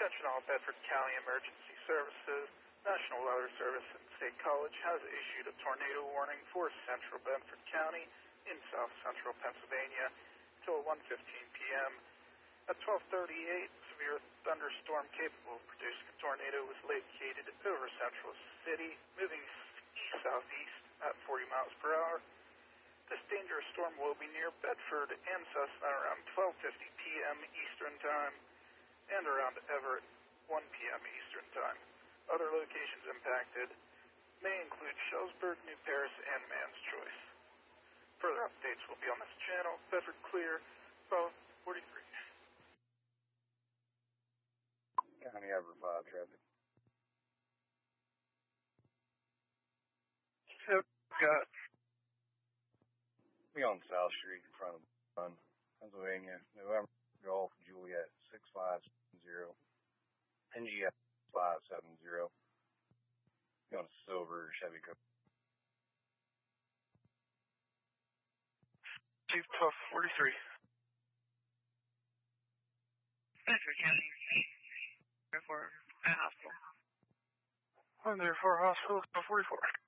Attention all Bedford County Emergency Services. National Weather Service and State College has issued a tornado warning for central Bedford County in south central Pennsylvania until 1:15 p.m. At 12:38, severe thunderstorm capable of producing a tornado was located over Central City, moving east-southeast at 40 miles per hour. This dangerous storm will be near Bedford and Cessna around 12:50 p.m. Eastern Time and around Everett 1 p.m. Eastern Time. Other locations impacted may include Shellsburg, New Paris, and Man's Choice. Further updates will be on this channel. Bedford clear, 12:43. County Ever 5 traffic. So, got We on South Street in front of Pennsylvania, November Golf Juliet 6570, NGF 570. We on a silver Chevy Coach. 12:43. Bedford County. For a hospital. I'm there for a hospital, 12:44.